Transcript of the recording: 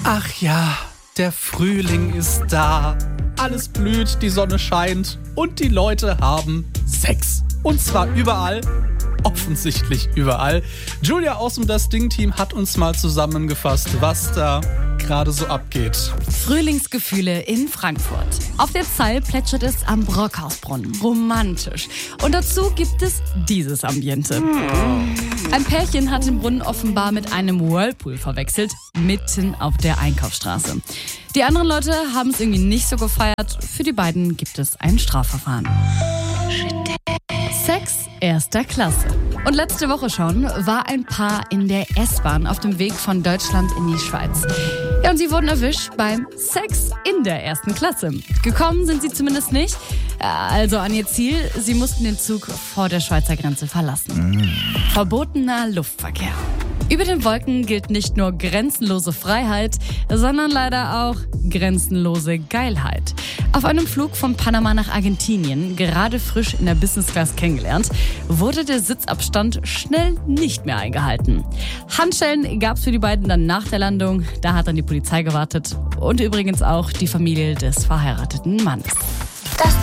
Ach ja, der Frühling ist da. Alles blüht, die Sonne scheint und die Leute haben Sex. Und zwar überall. Offensichtlich überall. Julia aus dem Das Ding-Team hat uns mal zusammengefasst, was da gerade so abgeht. Frühlingsgefühle in Frankfurt. Auf der Zeil plätschert es am Brockhausbrunnen. Romantisch. Und dazu gibt es dieses Ambiente. Ein Pärchen hat den Brunnen offenbar mit einem Whirlpool verwechselt, mitten auf der Einkaufsstraße. Die anderen Leute haben es irgendwie nicht so gefeiert. Für die beiden gibt es ein Strafverfahren. Sex erster Klasse. Und letzte Woche schon war ein Paar in der S-Bahn auf dem Weg von Deutschland in die Schweiz. Ja, und sie wurden erwischt beim Sex in der ersten Klasse. Gekommen sind sie zumindest nicht. Also an ihr Ziel, sie mussten den Zug vor der Schweizer Grenze verlassen. Verbotener Luftverkehr. Über den Wolken gilt nicht nur grenzenlose Freiheit, sondern leider auch grenzenlose Geilheit. Auf einem Flug von Panama nach Argentinien, gerade frisch in der Business Class kennengelernt, wurde der Sitzabstand schnell nicht mehr eingehalten. Handschellen gab es für die beiden dann nach der Landung, da hat dann die Polizei gewartet und übrigens auch die Familie des verheirateten Mannes. Das